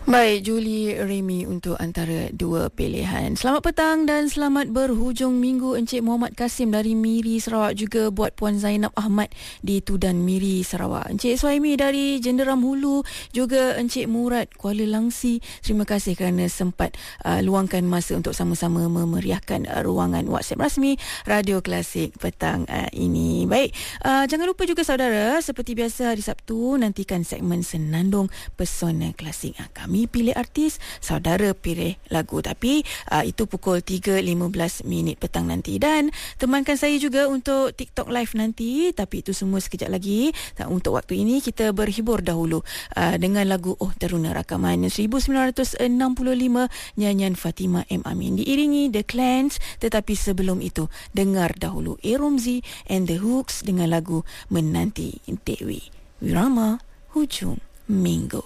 Baik, Julie Remy untuk antara dua pilihan. Selamat petang dan selamat berhujung minggu Encik Muhammad Kasim dari Miri, Sarawak, juga buat Puan Zainab Ahmad di Tudan Miri, Sarawak. Encik Suhaimi dari Jenderam Hulu, juga Encik Murad Kuala Langsi. Terima kasih kerana sempat luangkan masa untuk sama-sama memeriahkan ruangan WhatsApp rasmi Radio Klasik petang ini. Baik, jangan lupa juga saudara, seperti biasa hari Sabtu nantikan segmen Senandung Pesona Klasik. Kami pilih artis, saudara pilih lagu. Tapi itu pukul 3.15 petang nanti. Dan temankan saya juga untuk TikTok Live nanti. Tapi itu semua sekejap lagi. Untuk waktu ini kita berhibur dahulu dengan lagu Oh Teruna rakaman 1965 nyanyian Fatimah M. Amin diiringi The Clans. Tetapi sebelum itu dengar dahulu Romzi and the Hooks dengan lagu Menanti Dewi. Wirama Hujung Minggu.